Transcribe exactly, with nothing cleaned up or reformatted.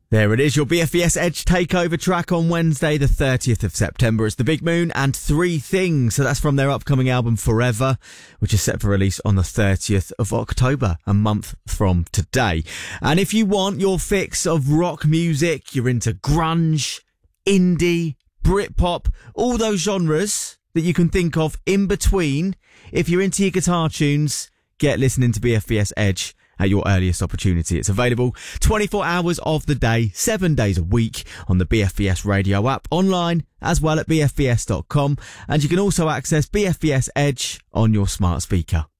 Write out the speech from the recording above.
There it is, your B F B S Edge Takeover track on Wednesday, the thirtieth of September. It's The Big Moon and Three Things. So that's from their upcoming album Forever, which is set for release on the thirtieth of October, a month from today. And if you want your fix of rock music, you're into grunge, indie, Britpop, all those genres that you can think of in between, if you're into your guitar tunes, get listening to B F B S Edge at your earliest opportunity. It's available twenty-four hours of the day, seven days a week on the B F B S radio app, online as well at b f b s dot com, and you can also access B F B S Edge on your smart speaker.